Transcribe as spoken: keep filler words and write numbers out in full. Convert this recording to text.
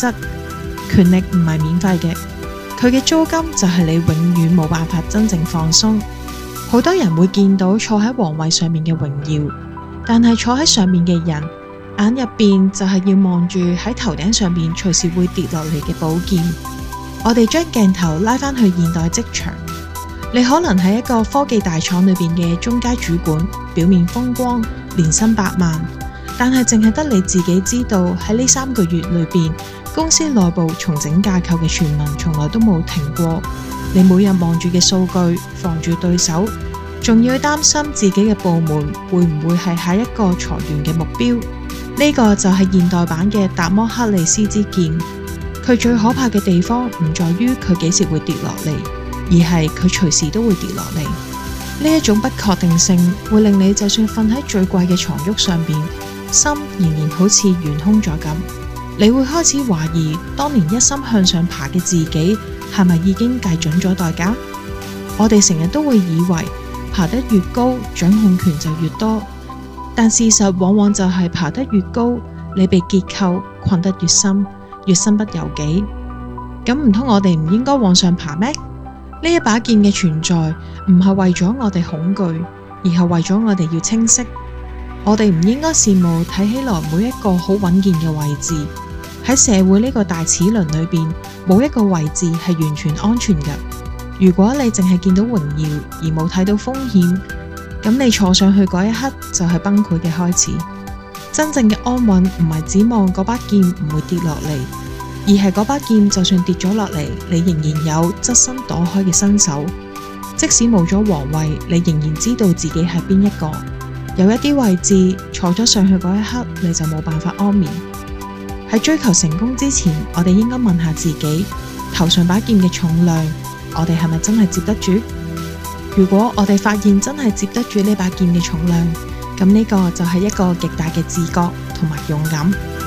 則，權力唔係免費嘅，佢嘅租金就係你永遠冇辦法真正放鬆。好多人會見到坐喺皇位上面嘅榮耀，但係坐喺上面嘅人眼入邊就係要望住喺頭頂上面隨時會跌落嚟嘅寶劍。我哋將鏡頭拉返去現代職場，你可能係一個科技大廠裏邊嘅中階主管，表面風光，年薪百萬，但係淨係得你自己知道喺呢三個月裏邊，公司內部重整架構嘅傳聞從來都冇停過。你每日望住嘅數據，防住對手，仲要擔心自己嘅部門會唔會係下一個裁員嘅目標。呢個就係現代版嘅達摩克里斯之劍。佢最可怕嘅地方唔在於佢幾時會跌落嚟，而係佢隨時都會跌落嚟。呢一種不確定性會令你就算瞓喺最貴嘅床褥上邊，心仍然好似懸空咗咁。你會開始懷疑當年一心向上爬嘅自己係咪已經計準咗代價？我哋成日都會以為爬得越高，掌控權就越多，但事實往往就係爬得越高，你被結構困得越深，越身不由己。咁唔通我哋唔應該往上爬咩？呢一把劍嘅存在唔係為咗我哋恐懼，而係為咗我哋要清晰。我哋唔應該羨慕睇起來每一個好穩健嘅位置。喺社會呢個大齒輪裏邊，冇一個位置係完全安全嘅。如果你淨係見到榮耀而冇睇到風險，咁你坐上去嗰一刻就係崩潰嘅開始。真正嘅安穩唔係指望嗰把劍唔會跌落嚟，而係嗰把劍就算跌咗落嚟，你仍然有側身躲開嘅身手。即使冇咗皇位，你仍然知道自己係邊一個。有一啲位置坐咗上去嗰一刻，你就冇辦法安眠。喺追求成功之前，我哋應該問下自己，頭上把劍嘅重量，我哋係咪真係接得住？如果我哋發現真係接得住呢把劍嘅重量，咁呢個就係一個極大嘅自覺同埋勇敢。